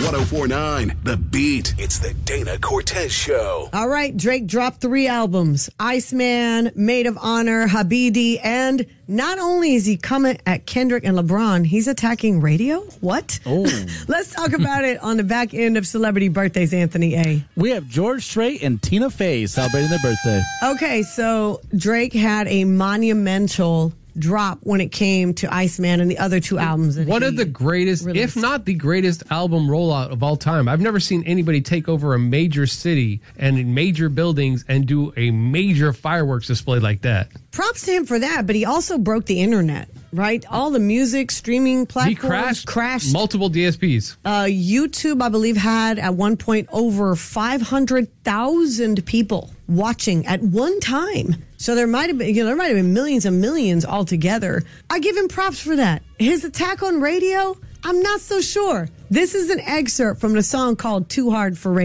104.9 The Beat. It's the Dana Cortez Show. All right, Drake dropped 3 albums: Iceman, Maid of Honor, Habibie, and not only is he coming at Kendrick and LeBron, he's attacking radio? What? Oh. Let's talk about it on the back end of celebrity birthdays, Anthony A. We have George Strait and Tina Fey celebrating their birthday. Okay, so Drake had a monumental drop when it came to Iceman and the other 2 albums. One of the greatest, if not the greatest album rollout of all time. I've never seen anybody take over a major city and in major buildings and do a major fireworks display like that. Props to him for that, but he also broke the internet, right? All the music streaming platforms He crashed. multiple DSPs. YouTube, I believe, had at one point over 500,000 people watching at one time. So there might have been millions and millions altogether. I give him props for that. His attack on radio, I'm not so sure. This is an excerpt from the song called Too Hard for Radio.